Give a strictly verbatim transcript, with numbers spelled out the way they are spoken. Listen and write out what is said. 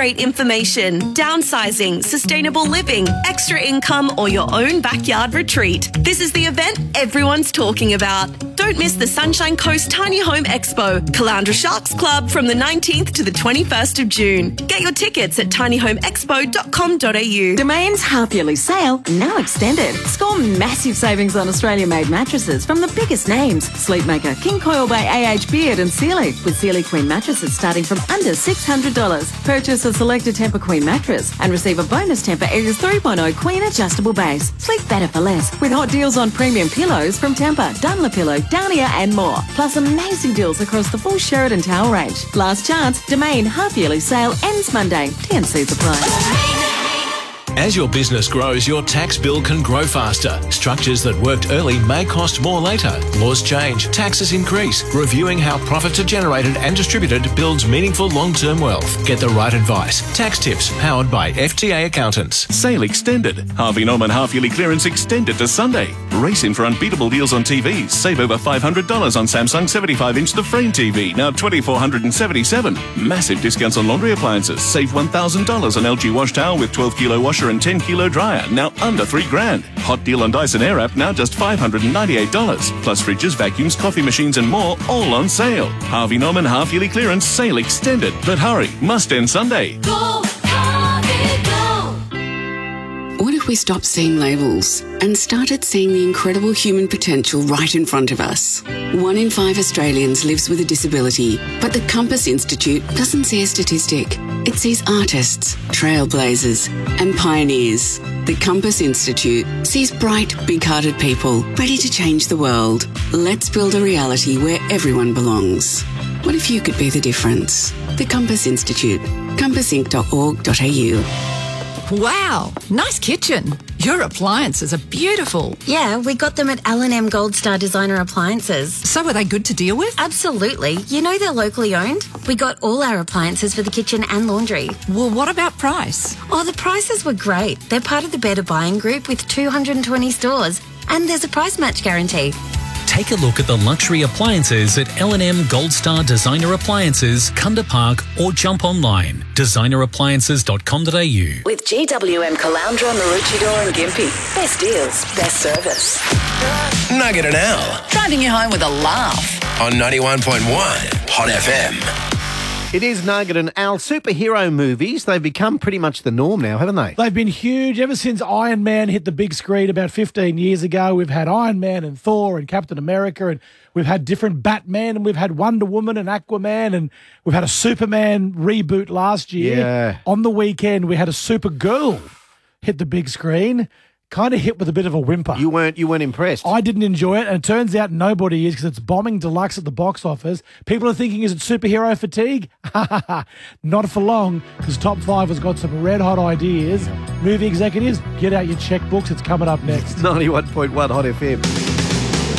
great information, downsizing, sustainable living, extra income, or your own backyard retreat. This is the event everyone's talking about. Don't miss the Sunshine Coast Tiny Home Expo, Caloundra Sharks Club from the nineteenth to the twenty-first of June. Get your tickets at tiny home expo dot com dot a u. Domain's half-yearly sale now extended. Score massive savings on Australia-made mattresses from the biggest names: Sleepmaker, King Coil by A H Beard and Sealy, with Sealy Queen mattresses starting from under six hundred dollars. Purchase a selected Tempur Queen mattress and receive a bonus Tempur Airs three point oh Queen adjustable base. Sleep better for less with hot deals on premium pillows from Tempur, Dunlopillow, Downia and more. Plus amazing deals across the full Sheridan towel range. Last chance, Domain half-yearly sale ends Monday. T and C's apply. As your business grows, your tax bill can grow faster. Structures that worked early may cost more later. Laws change, taxes increase. Reviewing how profits are generated and distributed builds meaningful long-term wealth. Get the right advice. Tax tips powered by F T A accountants. Sale extended. Harvey Norman half-yearly clearance extended to Sunday. Race in for unbeatable deals on T Vs. Save over five hundred dollars on Samsung seventy-five inch The Frame T V, now two thousand four hundred seventy-seven dollars. Massive discounts on laundry appliances. Save one thousand dollars on L G wash towel with twelve kilo washer and ten kilo dryer, now under three grand. Hot deal on Dyson Airwrap, now just five hundred ninety-eight dollars. Plus fridges, vacuums, coffee machines and more, all on sale. Harvey Norman half-yearly clearance sale extended. But hurry, must end Sunday. Go, Harvey, go! What if we stopped seeing labels and started seeing the incredible human potential right in front of us? One in five Australians lives with a disability, but the Compass Institute doesn't see a statistic. It sees artists, trailblazers, and pioneers. The Compass Institute sees bright, big-hearted people ready to change the world. Let's build a reality where everyone belongs. What if you could be the difference? The Compass Institute. compass inc dot org dot a u. Wow, nice kitchen. Your appliances are beautiful. Yeah, we got them at L and M Gold Star Designer Appliances. So are they good to deal with? Absolutely. You know they're locally owned. We got all our appliances for the kitchen and laundry. Well, what about price? Oh, the prices were great. They're part of the Better Buying Group with two hundred twenty stores. And there's a price match guarantee. Take a look at the luxury appliances at L and M Gold Star Designer Appliances, Kunda Park, or jump online, designer appliances dot com dot a u. With G W M Caloundra, Maroochydore and Gympie. Best deals, best service. Nugget and Al. Driving you home with a laugh. On ninety-one point one Hot F M. It is Nugget and Al. Superhero movies, they've become pretty much the norm now, haven't they? They've been huge ever since Iron Man hit the big screen about fifteen years ago. We've had Iron Man and Thor and Captain America, and we've had different Batman, and we've had Wonder Woman and Aquaman, and we've had a Superman reboot last year. Yeah. On the weekend, we had a Supergirl hit the big screen. Kind of hit with a bit of a whimper. You weren't you weren't impressed? I didn't enjoy it, and it turns out nobody is because it's bombing deluxe at the box office. People are thinking, is it superhero fatigue? Not for long, because Top five has got some red-hot ideas. Movie executives, get out your checkbooks. It's coming up next. ninety-one point one Hot F M.